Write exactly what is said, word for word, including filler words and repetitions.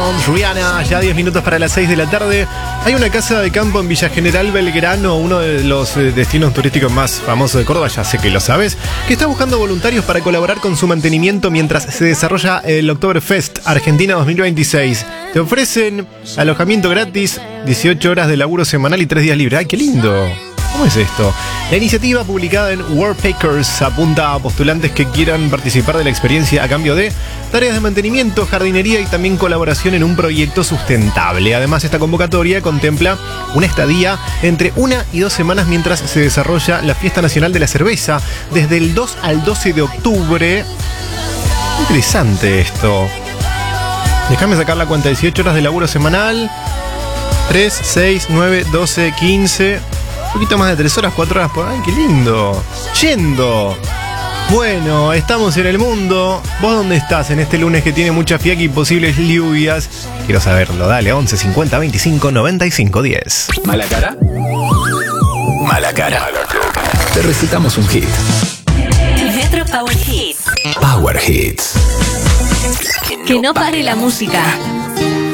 Jones, Rihanna, ya diez minutos para las seis de la tarde. Hay una casa de campo en Villa General Belgrano, uno de los eh, destinos turísticos más famosos de Córdoba, ya sé que lo sabes, que está buscando voluntarios para colaborar con su mantenimiento mientras se desarrolla el Oktoberfest Argentina dos mil veintiséis. Te ofrecen alojamiento gratis, dieciocho horas de laburo semanal y tres días libres. ¡Ay, qué lindo! ¿Cómo es esto? La iniciativa, publicada en Worldpackers, apunta a postulantes que quieran participar de la experiencia a cambio de tareas de mantenimiento, jardinería y también colaboración en un proyecto sustentable. Además, esta convocatoria contempla una estadía entre una y dos semanas mientras se desarrolla la Fiesta Nacional de la Cerveza, desde el dos al doce de octubre. Interesante esto. Déjame sacar la cuenta. dieciocho horas de laburo semanal, tres, seis, nueve, doce, quince... Un poquito más de tres horas, cuatro horas por... ¡Ay, qué lindo! ¡Yendo! Bueno, estamos en el mundo. ¿Vos dónde estás en este lunes que tiene mucha fiaca y posibles lluvias? Quiero saberlo. Dale, once cincuenta veinticinco noventa y cinco diez. ¿Mala cara? Mala cara. Te recitamos un hit. Metro Power Hits. Power Hits. Que no pare la música.